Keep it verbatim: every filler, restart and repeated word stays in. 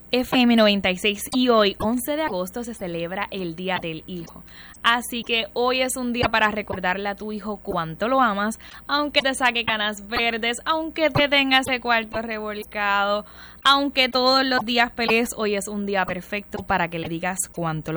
F M noventa y seis y hoy, once de agosto, se celebra el Día del Hijo. Así que hoy es un día para recordarle a tu hijo cuánto lo amas, aunque te saque canas verdes, aunque te tenga ese cuarto revolcado, aunque todos los días pelees, hoy es un día perfecto para que le digas cuánto lo